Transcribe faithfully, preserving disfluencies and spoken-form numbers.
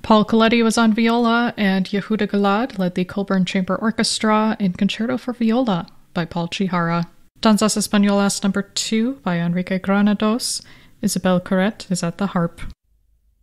Paul Coletti was on viola, and Yehuda Gilad led the Colburn Chamber Orchestra in Concerto for Viola by Paul Chihara. Danzas Españolas number two by Enrique Granados. Isabel Corret is at the harp.